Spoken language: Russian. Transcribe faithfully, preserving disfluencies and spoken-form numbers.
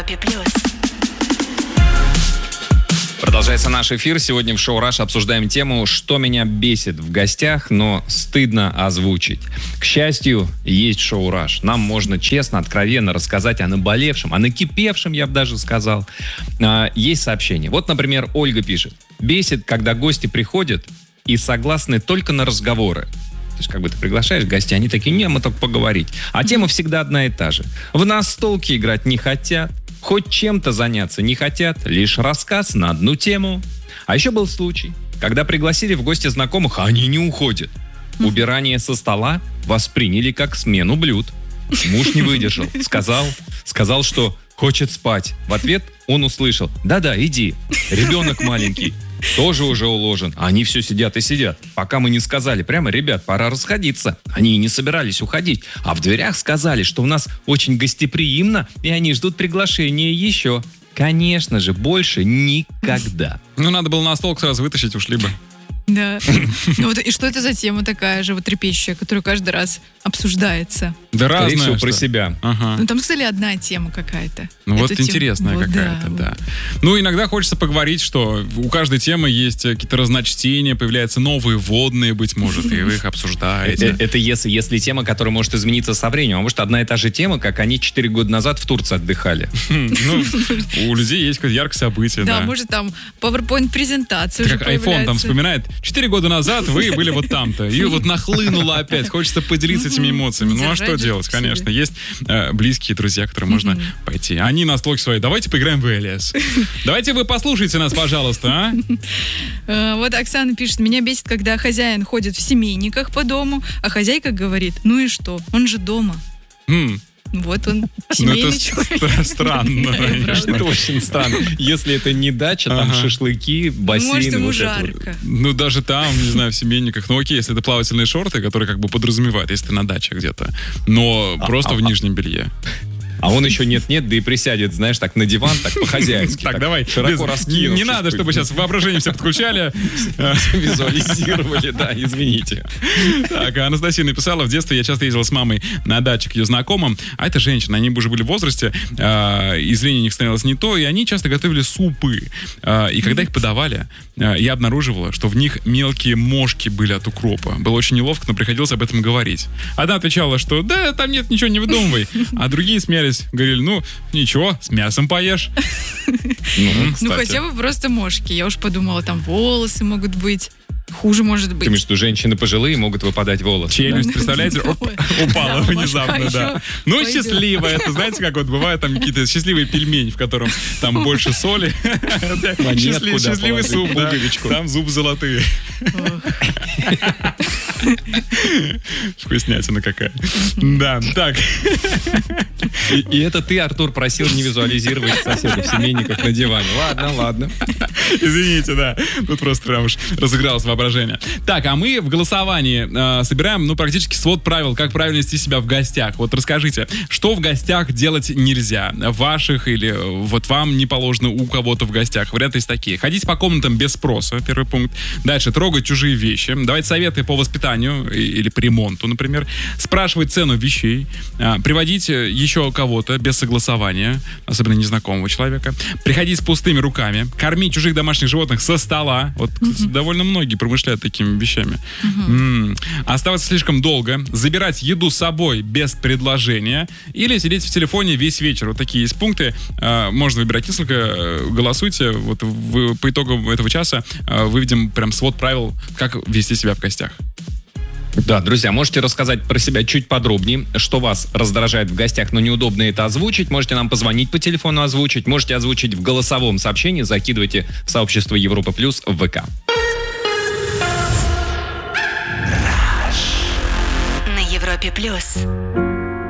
Европе плюс. Продолжается наш эфир. Сегодня в шоу «Раш» обсуждаем тему «Что меня бесит в гостях, но стыдно озвучить». К счастью, есть шоу «Раш». Нам можно честно, откровенно рассказать о наболевшем, о накипевшем, я бы даже сказал. А, есть сообщение. Вот, например, Ольга пишет. «Бесит, когда гости приходят и согласны только на разговоры». То есть, как бы ты приглашаешь гостей, они такие, не, мы только поговорить. А тема всегда одна и та же. В настолки играть не хотят, хоть чем-то заняться не хотят, лишь рассказ на одну тему. А еще был случай, когда пригласили в гости знакомых, а они не уходят. Убирание со стола восприняли как смену блюд. Муж не выдержал, сказал, сказал, что хочет спать. В ответ он услышал, да-да, иди, ребенок маленький. Тоже уже уложен. А они все сидят и сидят. Пока мы не сказали прямо, ребят, пора расходиться. Они и не собирались уходить. А в дверях сказали, что у нас очень гостеприимно, и они ждут приглашения еще. Конечно же, больше никогда. Ну, надо было на стол сразу вытащить, ушли бы. Да. Ну вот и что это за тема такая животрепещущая, которая каждый раз обсуждается? Да разная. Скорее всего, что. про себя. Ага. Ну там, сказали, одна тема какая-то. Ну вот Эту интересная тему- вот, какая-то, да. да. Ну, иногда хочется поговорить, что у каждой темы есть какие-то разночтения, появляются новые вводные, быть может, и вы их обсуждаете. Это, это если, если тема, которая может измениться со временем. А может, одна и та же тема, как они четыре года назад в Турции отдыхали. Ну, у людей есть какое-то яркое событие, Да, да. может там PowerPoint-презентация уже Как iPhone там появляется. вспоминает, четыре года назад вы были вот там-то, и вот нахлынуло опять, хочется поделиться этими эмоциями. Ну а Держать что же делать, в себе. конечно, есть э, близкие друзья, которые можно пойти. Они на столке свои, давайте поиграем в Элиас. Давайте вы послушайте нас, пожалуйста, а? Э, Вот Оксана пишет, меня бесит, когда хозяин ходит в семейниках по дому, а хозяйка говорит, ну и что, он же дома. М, Вот он, Ну семейный это человек. ст- странно, конечно. Это очень странно. Если это не дача, там Ага. шашлыки, бассейн. Может, ему вот это вот. жарко. Ну, даже там, не знаю, в семейниках. Ну, окей, если это плавательные шорты, которые как бы подразумевают, если ты на даче где-то. Но просто а, в а. нижнем белье. А он еще нет-нет, да и присядет, знаешь, так на диван, так по-хозяйски. Так, давай. Широко без- раскинувшись. Не надо, чтобы сейчас воображение все подключали. Визуализировали, да, извините. Так, а Анастасия написала, в детстве я часто ездила с мамой на даче к ее знакомым, а это женщины, они уже были в возрасте, а, и зрение у них становилось не то, и они часто готовили супы. А, и когда их подавали, а, я обнаруживала, что в них мелкие мошки были от укропа. Было очень неловко, но приходилось об этом говорить. Одна отвечала, что да, там нет, ничего не выдумывай, а другие смеялись, говорили, ну, ничего, с мясом поешь. Ну, Ну, кстати. хотя бы просто мошки. Я уж подумала, там волосы могут быть. Хуже может Ты быть. думаешь, что женщины пожилые могут выпадать волосы? Челюсть, представляете, оп, упала Да, внезапно, башка да. еще Ну, пойдет. счастливая, это знаете, как вот бывают там какие-то счастливые пельмени, в котором там больше соли. Счастлив- куда Счастливый положить, суп, да. пуговичку. Там зуб золотые. Вкуснятина какая. Да, так. И, и это ты, Артур, просил не визуализировать соседа в семейниках на диване. Ладно, ладно. Извините, да. Тут просто прям уж разыгралось воображение. Так, а мы в голосовании э, собираем, ну, практически свод правил, как правильно вести себя в гостях. Вот расскажите, что в гостях делать нельзя? Ваших или э, вот вам не положено у кого-то в гостях? Варианты есть такие. Ходить по комнатам без спроса, первый пункт. Дальше, трогать чужие вещи. Давать советы по воспитанию и- или по ремонту, например. Спрашивать цену вещей. Э, приводить э, еще кого-то без согласования, особенно незнакомого человека. Приходить с пустыми руками. Кормить чужих домашних животных со стола. Вот mm-hmm. довольно многие промышляют такими вещами. Mm-hmm. М-м. Оставаться слишком долго. Забирать еду с собой без предложения. Или сидеть в телефоне весь вечер. Вот такие есть пункты. Э, можно выбирать несколько. Э, голосуйте. Вот в, по итогам этого часа э, выведем прям свод правил, как вести себя в гостях. Да, друзья, можете рассказать про себя чуть подробнее, что вас раздражает в гостях, но неудобно это озвучить. Можете нам позвонить по телефону, озвучить. Можете озвучить в голосовом сообщении. Закидывайте в сообщество Европа Плюс в ВК. На Европе плюс.